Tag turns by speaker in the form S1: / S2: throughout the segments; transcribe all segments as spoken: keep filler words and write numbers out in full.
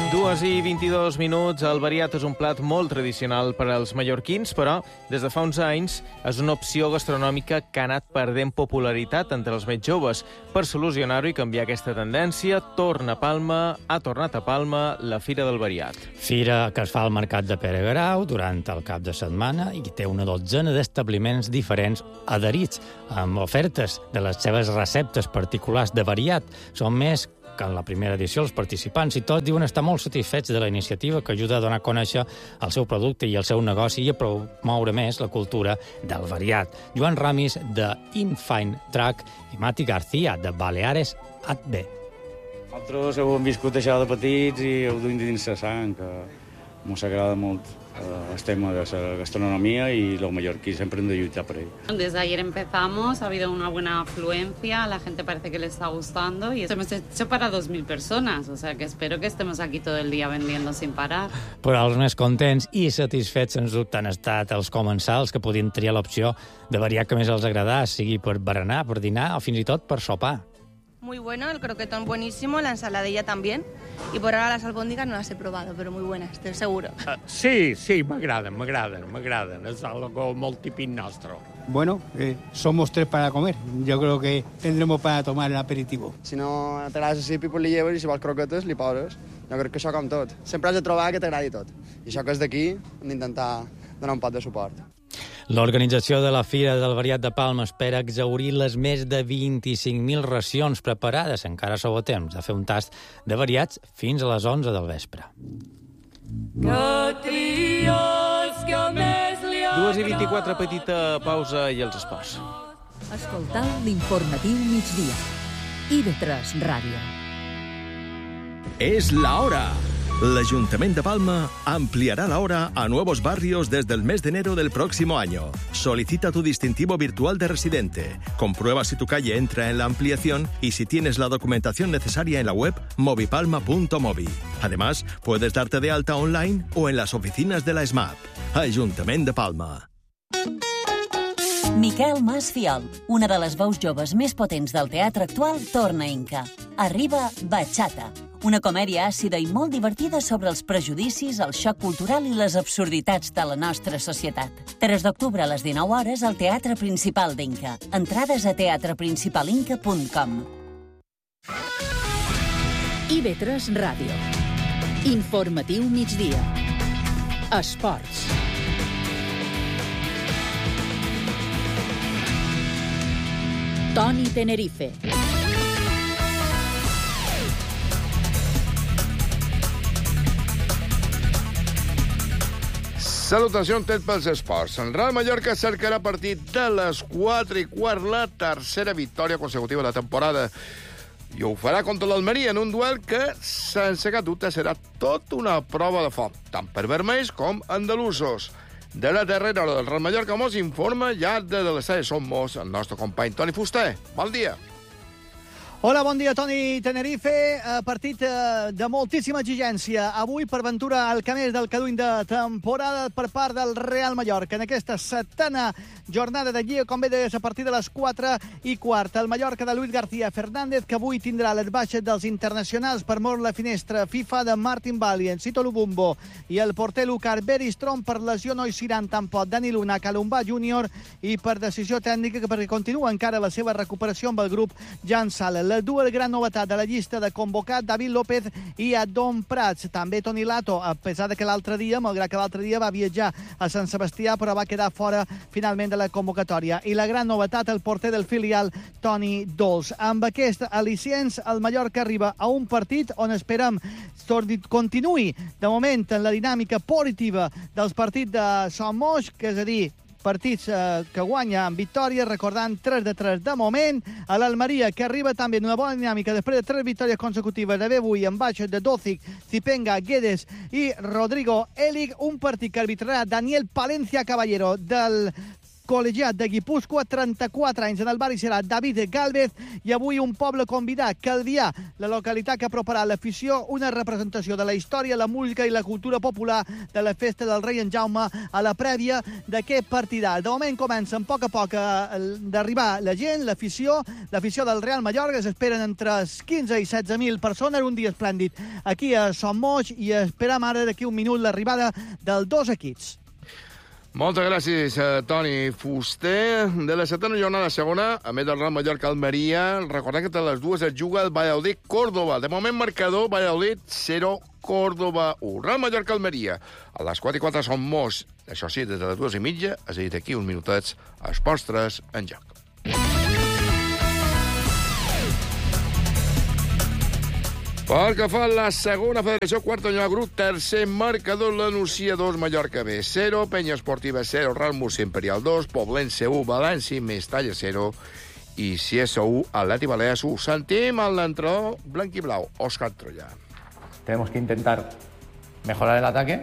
S1: dues i vint-i-dos minuts. El variat és un plat molt tradicional per als mallorquins, però des de fa uns anys és una opció gastronòmica que ha anat perdent popularitat entre els més joves. Per solucionar-ho i canviar aquesta tendència, torna a Palma, ha tornat a Palma la Fira del Variat.
S2: Fira que es fa al Mercat de Pere Guerau durant el cap de setmana i té una dotzena d'establiments diferents adherits amb ofertes de les seves receptes particulars de variat. Són més que en la primera edició els participants i tots diuen estar molt satisfets de la iniciativa que ajuda a donar a conèixer el seu producte i el seu negoci i a promoure més la cultura del variat. Joan Ramis, de Infine Track, i Mati García, de Baleares A B.
S3: Nosaltres heu viscut això de petits i heu duim dins la sang, que ens agrada molt el tema de la gastronomía y los mallorquín siempre han de luchar por ello.
S4: Desde ayer empezamos, ha habido una buena afluencia, la gente parece que le está gustando y hemos hecho para dos mil personas, o sea que espero que estemos aquí todo el día vendiendo sin parar.
S2: Però els més contents i satisfets, sens dubte, han estat els comensals que podien triar l'opció de variat que més els agradés, sigui per berenar, per dinar o fins i tot per sopar.
S5: Muy bueno, el croquetón buenísimo, la ensaladilla también. Y por ahora las albóndigas no las he probado, pero muy buenas, estoy seguro.
S6: Uh, sí, sí, m'agraden, m'agraden, m'agraden. És algo molt típic nostre.
S7: Bueno, eh, somos tres para comer. Yo creo que tendremos para tomar el aperitivo.
S8: Si no t'agrada la pipa, li lleves, i si vols croquetes, li poses. Jo crec que això com tot. Sempre has de trobar que t'agradi tot. I això que és d'aquí, hem d'intentar donar un pot de suport.
S2: L'organització de la Fira del Variat de Palma espera exhaurir les més de vint-i-cinc mil racions preparades. Encara sou a temps de fer un tast de variats fins a les onze del vespre.
S1: dues i vint-i-quatre, petita pausa i els esports.
S9: Escoltau l'informatiu migdia. I ve tres Ràdio.
S10: Es la hora. L'Ayuntamiento de Palma ampliará la hora a nuevos barrios desde el mes de enero del próximo año. Solicita tu distintivo virtual de residente. Comprueba si tu calle entra en la ampliación y si tienes la documentación necesaria en la web movipalma punto movi. Además, puedes darte de alta online o en las oficinas de la S M A P. Ayuntamiento de Palma.
S9: Miquel Mas Fiol, una de les veus joves més potents del teatre actual, torna a Inca. Arriba Bachata, una comèdia àcida i molt divertida sobre els prejudicis, el xoc cultural i les absurditats de la nostra societat. tres d'octubre a les dinou hores al Teatre Principal d'Inca. Entrades a teatre principal inca punt com. I ve tres Ràdio. Informatiu migdia. Esports. Toni Tenerife.
S11: Salutacions tot pels esports. El Real Mallorca cercarà a partir de les quatre i quart la tercera victòria consecutiva de la temporada. I ho farà contra l'Almeria en un duel que, sense cap dubte, serà tot una prova de foc, tant per vermells com andalusos. De la darrera hora del Real Mallorca mos informa ja de l'estadi de Somos el nostre company Toni Fuster. Bon dia.
S12: Hola, bon dia, Toni Tenerife. Partit de moltíssima exigència. Avui, per ventura, el que més del que duim de temporada per part del Real Mallorca. En aquesta setena jornada de Lliga, com bé deies, a partir de les quatre i quart. El Mallorca de Luis García Fernández, que avui tindrà les baixes dels internacionals per mort la finestra FIFA de Martin Valiant, Cito Lubumbo i el porter Lucar Beristrom per lesió no hi seran tampoc Dani Luna, Calombà júnior i per decisió tècnica perquè continua encara la seva recuperació amb el grup Jan Sala. La dues gran novetat de la llista de convocat, David López i Adon Prats. També Toni Lato, a pesar de que l'altre dia, malgrat que l'altre dia va viatjar a Sant Sebastià, però va quedar fora finalment de la convocatòria. I la gran novetat, el porter del filial, Toni Dols. Amb aquest al·licients, el Mallorca arriba a un partit on esperem continuï, de moment, en la dinàmica positiva dels partits de Somos, que és a dir, partits eh, que guanya amb victòries, recordant tres de tres de moment. A l'Almeria, que arriba també en una bona dinàmica després de tres victòries consecutives de avui amb baixes de Docic, Zipenga, Guedes i Rodrigo Elik. Un partit que arbitrarà Daniel Palencia Caballero del col·legiat de Guipúscoa, trenta-quatre anys. En el bar hi serà David Gálvez i avui un poble convidat, Calvià, la localitat que aproparà a l'afició una representació de la història, la música i la cultura popular de la festa del rei en Jaume a la prèvia d'aquest partidà. De moment comencen a poc a poc d'arribar la gent, l'afició, l'afició del Real Mallorca. S'esperen entre quinze i setze mil persones, un dia esplèndid aquí a Son Moix, i esperam ara d'aquí un minut l'arribada dels dos equips.
S11: Moltes gràcies, Toni Fuster. De la setena jornada segona, a més del Real Mallorca-Almeria, recordem que a les dues es juga el Valladolid-Córdoba. De moment, marcador, Valladolid zero, Córdoba u. Real Mallorca-Almeria. A les quatre i quatre són Moix. Això sí, des de les dues i mitja, és a dir, d'aquí uns minutets, els postres en joc. Pel que fa a la segona federació, quarta jornada grup, tercer marcador, la Nucia dos, Mallorca B zero, Penya Esportiva zero, Real Murcia Imperial dos, Poblense u, València, Mestalla zero i Ciesa u, Atleti Balears u. Sentim a l'entrenador blanquiblau, Òscar Troya.
S13: Tenemos que intentar mejorar el ataque,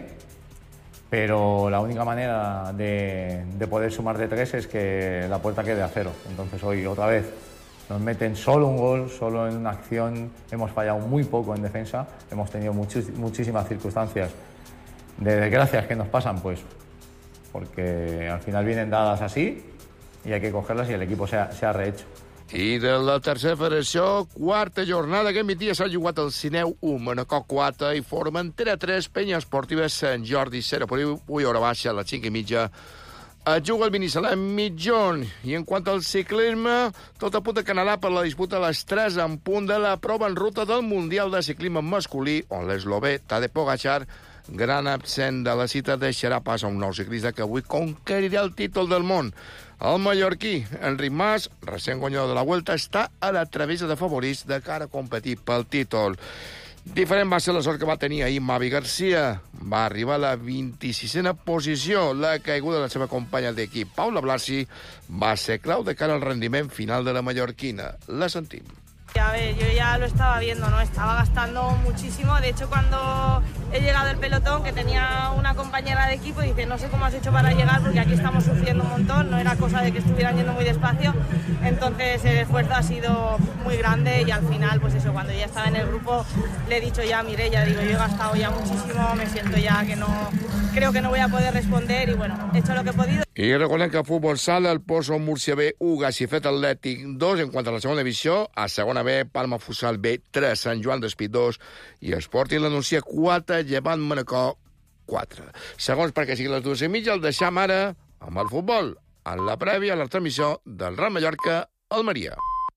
S13: pero la única manera de, de poder sumar de tres es que la puerta quede a cero. Entonces hoy otra vez nos meten solo un gol, solo en una acción. Hemos fallado muy poco en defensa. Hemos tenido muchis, muchísimas circunstancias de desgracias que nos pasan, pues porque al final vienen dadas así y hay que cogerlas y el equipo se ha, se ha rehecho.
S11: I de la tercera federació, quarta jornada, aquest migdia s'ha jugat el Sineu u, Manacor quatre i Formentera tres, Penya Esportiva Sant Jordi zero. Per avui hora baixa, a les cinc i mitja, es juga el Binissalem mitjon. I en quant al ciclisme, tot apunta a Canadà per la disputa a les tres en punt de la prova en ruta del Mundial de Ciclisme Masculí, on l'eslovè Tadej Pogačar, gran absent de la cita, deixarà pas a un nou ciclista que avui conquerirà el títol del món. El mallorquí, Enric Mas, recent guanyador de la Vuelta, està a la travessa de favorits de cara a competir pel títol. Diferent va ser la sort que va tenir ahir Mavi Garcia. Va arribar a la vint-i-sisena posició. La caiguda de la seva companya d'equip, Paula Blasi, va ser clau de cara al rendiment final de la mallorquina. La sentim.
S5: A ver, yo ya lo estaba viendo, ¿no? Estaba gastando muchísimo. De hecho, cuando he llegado al pelotón, que tenía una compañera de equipo, dice, no sé cómo has hecho para llegar, porque aquí estamos sufriendo un montón. No era cosa de que estuvieran yendo muy despacio. Entonces, el esfuerzo ha sido muy grande y al final, pues eso, cuando ya estaba en el grupo, le he dicho ya, mire, ya digo, yo he gastado ya muchísimo, me siento ya que no... Creo que no voy a poder responder y, bueno, he hecho lo que he podido.
S11: I recordem que a futbol sala, el Pozo Múrcia B u, Gacifet Atlètic dos. En quant a la segona divisió, a segona B, Palma Futsal B tres, Sant Joan d'Espí dos i Esporting La Nucia quatre, Llevant Manacor quatre. Segons perquè sigui les dues i mitja, el deixam ara amb el futbol, en la prèvia a la transmissió del Real Mallorca Almeria.